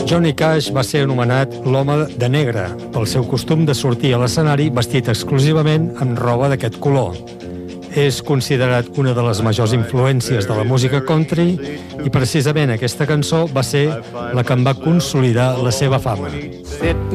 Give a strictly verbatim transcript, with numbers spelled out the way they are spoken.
Johnny Cash va ser anomenat l'home de negre pel seu costum de sortir a l'escenari vestit exclusivament amb roba d'aquest color. És considerat una de les majors influències de la música country i precisament aquesta cançó va ser la que en va consolidar la seva fama.